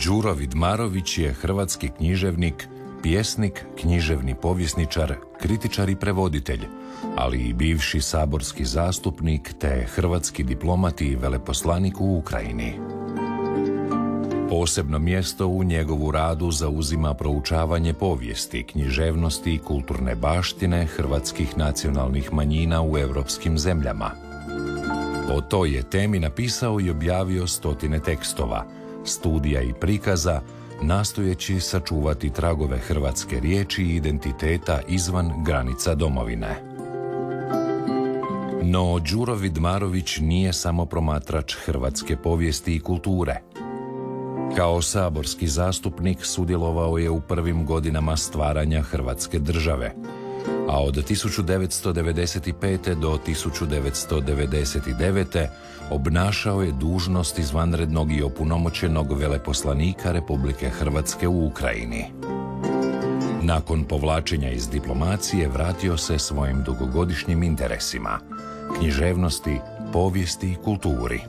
Đuro Vidmarović je hrvatski književnik, pjesnik, književni povjesničar, kritičar i prevoditelj, ali i bivši saborski zastupnik te hrvatski diplomat i veleposlanik u Ukrajini. Posebno mjesto u njegovu radu zauzima proučavanje povijesti, književnosti i kulturne baštine hrvatskih nacionalnih manjina u europskim zemljama. O toj je temi napisao i objavio stotine tekstova, studija i prikaza, nastojeći sačuvati tragove hrvatske riječi i identiteta izvan granica domovine. No, Đuro Vidmarović nije samo promatrač hrvatske povijesti i kulture. Kao saborski zastupnik sudjelovao je u prvim godinama stvaranja Hrvatske države, a od 1995. do 1999. obnašao je dužnost izvanrednog i opunomoćenog veleposlanika Republike Hrvatske u Ukrajini. Nakon povlačenja iz diplomacije vratio se svojim dugogodišnjim interesima, književnosti, povijesti i kulturi.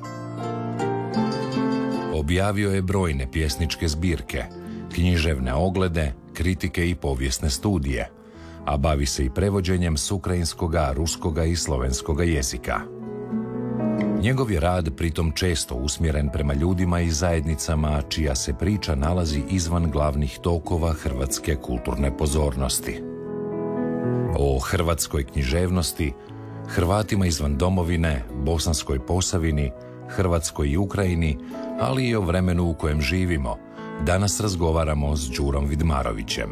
Objavio je brojne pjesničke zbirke, književne oglede, kritike i povijesne studije, a bavi se i prevođenjem s ukrajinskoga, ruskoga i slovenskoga jezika. Njegov je rad pritom često usmjeren prema ljudima i zajednicama čija se priča nalazi izvan glavnih tokova hrvatske kulturne pozornosti. O hrvatskoj književnosti, Hrvatima izvan domovine, Bosanskoj Posavini, Hrvatskoj i Ukrajini, ali i o vremenu u kojem živimo, danas razgovaramo s Đurom Vidmarovićem.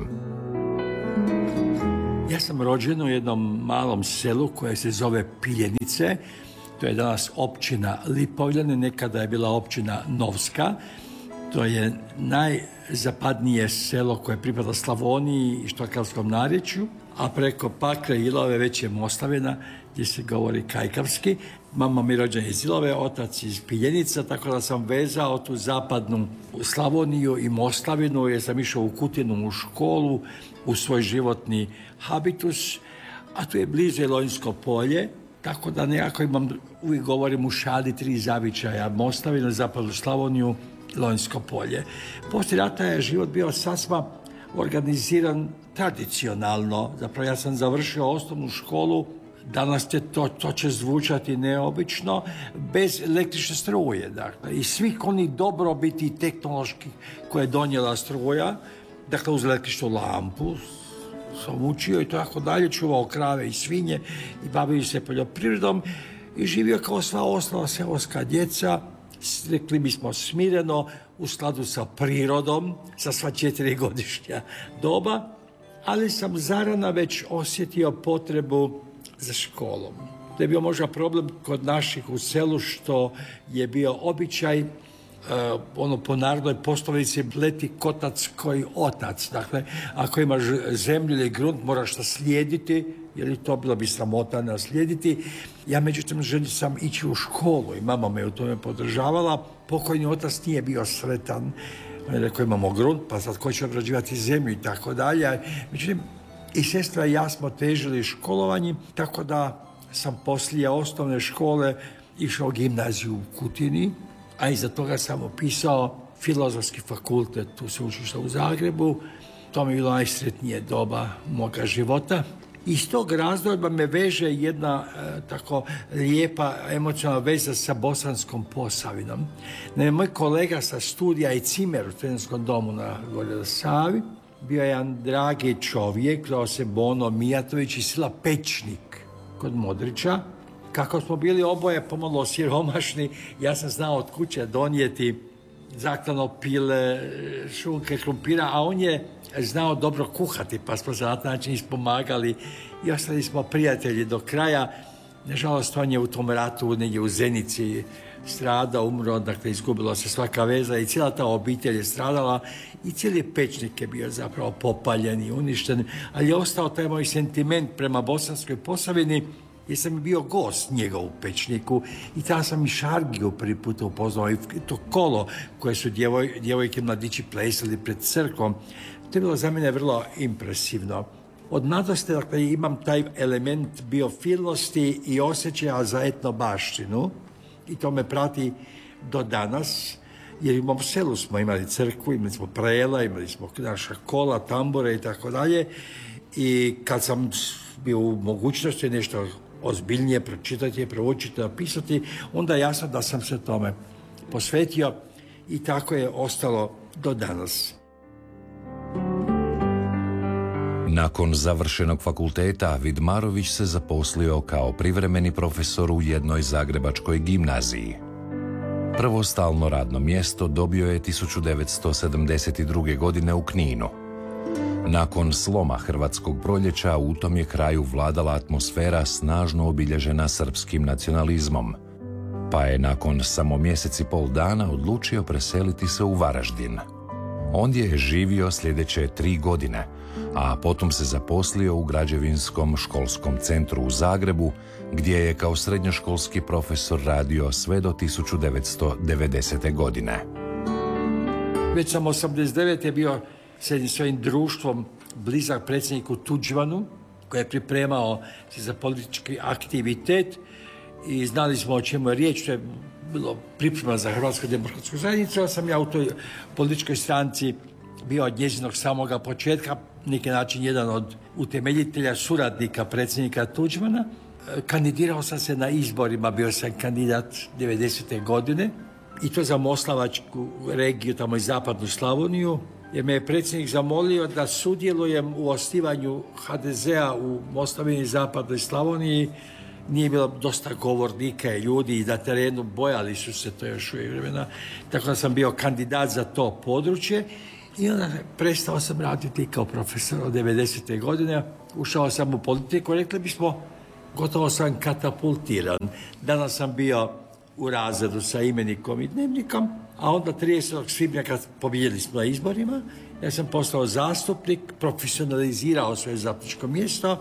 Ja sam rođen u jednom malom selu koje se zove Piljenice. To je danas općina Lipovljane, nekada je bila općina Novska. To je najzapadnije selo koje pripada Slavoniji i štokavskom narječju, a preko Pakle i Ilove već je Moslavina gdje se govori kajkavski. Mama mi rođena iz Ilove, otac iz Piljenica, tako da sam vezao tu zapadnu Slavoniju i Moslavinu jer sam išao u Kutinu u školu, u svoj životni habitus, a tu je blizu Lonjsko polje, tako da nekako imam, uvijek govorim u šali 3 zavičaja, Moslavinu, zapadnu Slavoniju, Lonjsko polje. Poslije rata je život bio sasvim organiziran tradicionalno. Zapravo ja sam završio osnovnu školu, danas to će zvučati neobično, bez električne struje. Dakle, i svih onih dobrobiti tehnoloških koje je donijela struja, dakle uz električnu lampu sam učio i tako dalje, čuvao krave i svinje i bavio se poljoprivredom i živio kao sva ostala seoska djeca, rekli bismo smireno, u skladu sa prirodom, sa sva 4-godišnja doba, ali sam zarana već osjetio potrebu za školom. To je bio možda problem kod naših u selu što je bio običaj po narodnoj poslovici leti kotac koji otac. Dakle, ako imaš zemlju ili grunt moraš naslijediti, jer to bilo bi sramota naslijediti. Ja međutim želio sam ići u školu i mama me u tome podržavala. Pokojni otac nije bio sretan. Rekao imamo grunt, pa sad ko će obrađivati zemlju i tako dalje. Međutim, i sestra i ja smo težili školovanjem, tako da sam poslije osnovne škole išao u gimnaziju u Kutini, a iza toga sam upisao Filozofski fakultet u sveučilištu u Zagrebu. To mi je bilo najsretnije doba moga života. Iz tog razdoblja me veže jedna tako lijepa emocionalna veza sa Bosanskom Posavinom. Moj kolega sa studija i Cimer u studentskom domu na Gornjoj Savi bio je jedan dragi čovjek, zvao se Bono Mijatović iz sela Pečnik kod Modrića. Kako smo bili oboje pomalo siromašni, ja sam znao od kuće donijeti zaklano pile, šunke, krumpira, a on je znao dobro kuhati, pa smo se na taj način ispomagali i ostali smo prijatelji do kraja. Nažalost, on je u tom ratu negdje u Zenici stradao, umro, dakle izgubila se svaka veza i cijela ta obitelj je stradala i cijeli Pečnik je bio zapravo popaljen i uništen, ali je ostao taj moj sentiment prema Bosanskoj Posavini jer sam bio gost njega u Pečniku i tada sam i Šargiju prvi put upoznao i to kolo koje su djevojke mladići plesali pred crkvom. To je bilo za mene vrlo impresivno. Od mladosti dakle, imam taj element biofilnosti i osjećaja za etnobaštinu i to me prati do danas. jer u selu smo imali crkvu, imali smo prela, imali smo naša kola, tambure i tako dalje. I kad sam bio u mogućnosti nešto ozbiljnije pročitati, proučiti, napisati, onda je jasno da sam se tome posvetio i tako je ostalo do danas. Nakon završenog fakulteta, Vidmarović se zaposlio kao privremeni profesor u jednoj zagrebačkoj gimnaziji. Prvo stalno radno mjesto dobio je 1972. godine u Kninu. Nakon sloma Hrvatskog proljeća u tom je kraju vladala atmosfera snažno obilježena srpskim nacionalizmom, pa je nakon samo mjesec i pol dana odlučio preseliti se u Varaždin. Ondje je živio sljedeće 3 godine, a potom se zaposlio u Građevinskom školskom centru u Zagrebu, gdje je kao srednjoškolski profesor radio sve do 1990. godine. Već sam 1989. bio s jednim svojim društvom blizak predsjedniku Tuđmanu, koji je pripremao se za politički aktivitet i znali smo o čemu je riječ, to je bilo priprema za Hrvatsku demokratsku zajednicu, a sam ja u toj političkoj stranci bio od njezinog samoga početka, neki način jedan od utemeljitelja, suradnika predsjednika Tuđmana. Kandidirao sam se na izborima, bio sam kandidat 90. godine i to za Moslavačku regiju, tamo i zapadnu Slavoniju, jer me je predsjednik zamolio da sudjelujem u osnivanju HDZ-a u Moslavini i zapadnoj Slavoniji. Nije bilo dosta govornika i ljudi i na terenu, bojali su se to još uvijek vremena, tako da sam bio kandidat za to područje i onda prestao sam raditi kao profesor od 90. godine. Ušao sam u politiku, rekli bismo, gotovo sam katapultiran. Danas sam bio u razredu sa imenikom i dnevnikom, a onda 30. svibnja kad pobijedili smo na izborima, ja sam postao zastupnik, profesionalizirao svoje zastupničko mjesto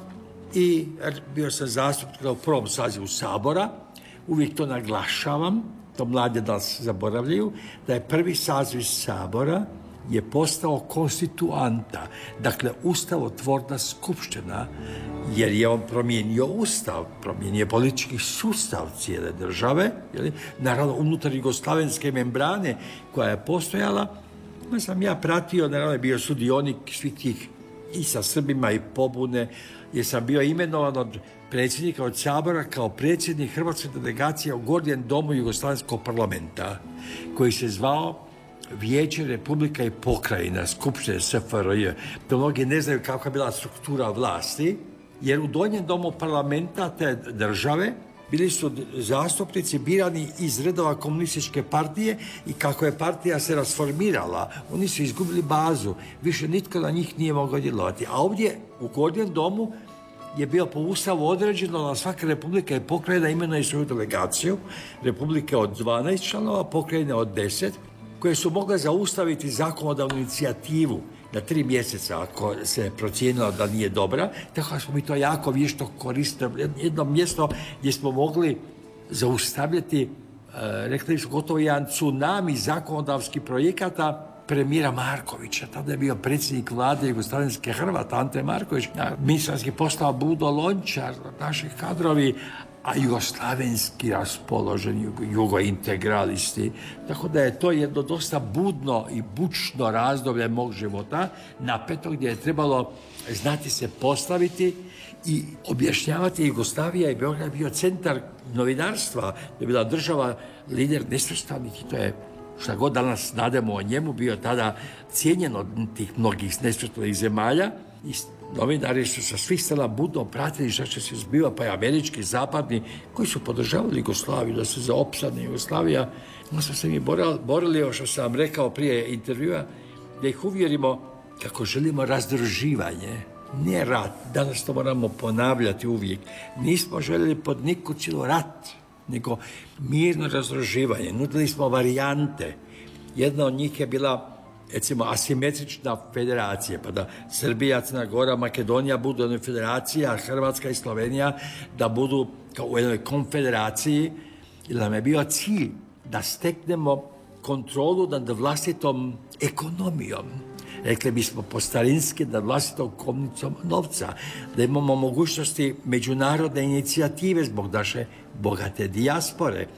i bio sam zastupnik u prvom sazivu Sabora. Uvijek to naglašavam, to mladi danas zaboravljaju, da je prvi saziv Sabora je postao konstituanta, dakle ustavotvorna skupština, jer je on promijenio ustav, promijenio politički sustav cijele države, naravno unutar jugoslavenske membrane koja je postojala. Pa sam ja pratio, naravno je bio sudionik svih tih i sa Srbima i pobune, jer sam bio imenovan od predsjednika od Sabora kao predsjednik Hrvatske delegacije u Gornjem domu Jugoslavenskog parlamenta, koji se zvao Vijeće Republika i pokrajina Skupštine SFRJ. To mnogi ne znaju kakva je bila struktura vlasti, jer u Donjem domu parlamenta te države bili su zastupnici birani iz redova komunističke partije i kako je partija se rasformirala, oni su izgubili bazu, više nitko na njih nije mogao djelovati. A ovdje u Gornjem domu je bio po ustavu određeno da svaka republika i pokrajina imenuje svoju delegaciju, republike od 12 članova, pokrajine od 10, koje su mogle zaustaviti zakonodavnu inicijativu na 3 mjeseca ako se procijenilo da nije dobra, tako da smo mi to jako vješto koristili. Jedno mjesto gdje smo mogli zaustavljati, rekli su gotovo jedan tsunami zakonodavskih projekata premijera Markovića. Tada je bio predsjednik vlade Jugoslavenske Hrvata, Ante Marković, ministarski postao Budo Lončar, naši kadrovi, a jugoslavenski raspoloženi jugointegralisti. Tako da je to jedno dosta budno i bučno razdoblje mog života, napeto, gdje je trebalo znati se postaviti i objašnjavati. Jugoslavija i Beograd bio centar novinarstva, da je bila država lider nesvrstanih i to je, šta god danas nadamo o njemu, bio tada cijenjen od tih mnogih nesvrstanih zemalja i novinari su sa svih strana budno pratili šta će se zbiva, pa i američki, zapadni, koji su podržavali Jugoslaviju, da se zaopsadne Jugoslavija. Onda smo se mi borili, što sam vam rekao prije intervjua, da ih uvjerimo kako želimo razdruživanje, ne rat. Danas to moramo ponavljati uvijek. Nismo željeli pod niku cijelu rat, nego mirno razdruživanje. Nudili smo varijante. Jedna od njih je bila, recimo, asimetrična federacija, pa da Srbija, Crna Gora, Makedonija budu jednoj federaciji, a Hrvatska i Slovenija da budu kao u jednoj konfederaciji, jer nam je bio cilj da steknemo kontrolu nad vlastitom ekonomijom. Rekli bismo po starinski, nad vlastitom komnicom novca, da imamo mogućnosti međunarodne inicijative zbog naše bogate dijaspore.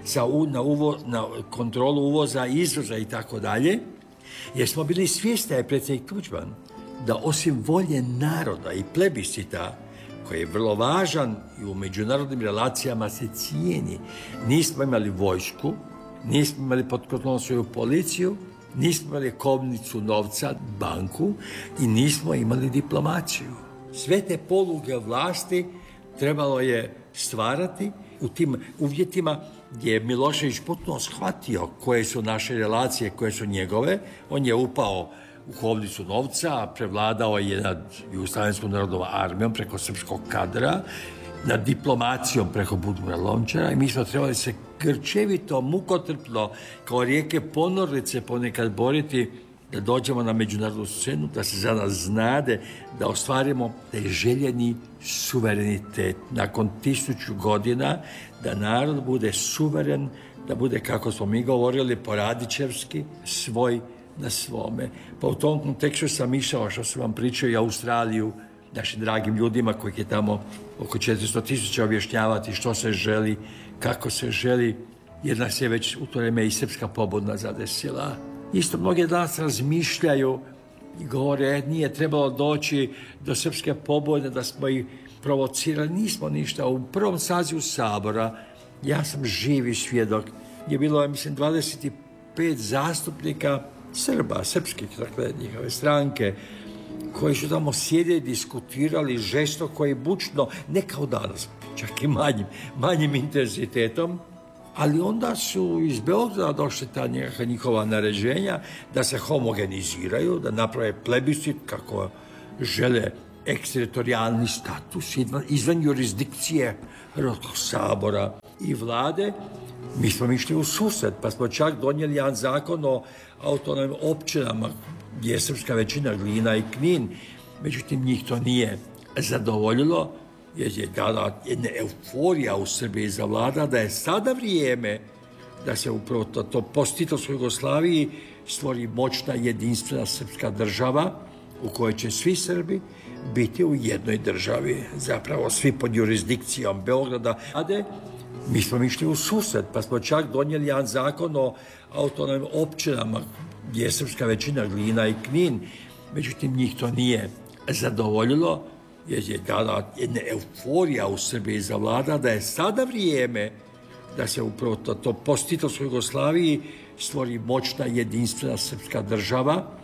na kontrolu uvoza, izvoza i tako dalje, jer smo bili svjesni, je predsjednik Tuđman, da osim volje naroda i plebiscita, koji je vrlo važan i u međunarodnim relacijama se cijeni, nismo imali vojsku, nismo imali pod kontrolom svoju policiju, nismo imali kovnicu novca, banku i nismo imali diplomaciju. Sve te poluge vlasti trebalo je stvarati u tim uvjetima gdje je Milošević potpuno shvatio koje su naše relacije, koje su njegove. On je upao u kovnicu novca, prevladao je nad Jugoslavenskom narodnom armijom preko srpskog kadra, nad diplomacijom preko Budimira Lončara i mi smo trebali se grčevito, mukotrpno, kao rijeke ponornice ponekad boriti da dođemo na međunarodnu scenu, da se za nas znade, da ostvarimo taj željeni suverenitet. Nakon 1000 godina da narod bude suveren, da bude, kako smo mi govorili, poradičevski, svoj na svome. Pa u tom kontekstu sam išao, što sam vam pričao, i Australiju, našim dragim ljudima kojih je tamo oko 400.000 objašnjavati što se želi, kako se želi, jer nas je već u to vrijeme i srpska pobuna zadesila. Isto mnogi danas razmišljaju i govore, nije trebalo doći do srpske pobune, da smo ih provocirali. Nismo ništa. U prvom sazivu Sabora, ja sam živi svjedok, je bilo, mislim, 25 zastupnika Srba, srpskih, dakle, njihove stranke, koji su tamo sjedili, diskutirali žestoko i bučno, ne kao danas, čak i manjim intenzitetom, ali onda su iz Beograda došle ta njihova naređenja da se homogeniziraju, da naprave plebiscit kako žele eksteritorijalni status izvan jurisdikcije Hrvatskog sabora i vlade. Mi smo išli u susret, pa smo čak donijeli jedan zakon o autonomnim općinama gdje je srpska većina, Glina i Knin. Međutim, njih to nije zadovoljilo, jer je dala jedna euforija u Srbiji zavlada da je sada vrijeme da se upravo to post-Titovskoj Jugoslaviji stvori moćna, jedinstvena srpska država u kojoj će svi Srbi biti u jednoj državi, zapravo svi pod jurisdikcijom Beograda. Mi smo išli u susret, pa smo čak donijeli jedan zakon o autonomnim općinama gdje je srpska većina, Glina i Knin. Međutim, njih to nije zadovoljilo, jer je dala jedna euforija u Srbiji zavlada da je sada vrijeme da se upravo to post-Titovskoj Jugoslaviji stvori moćna, jedinstvena srpska država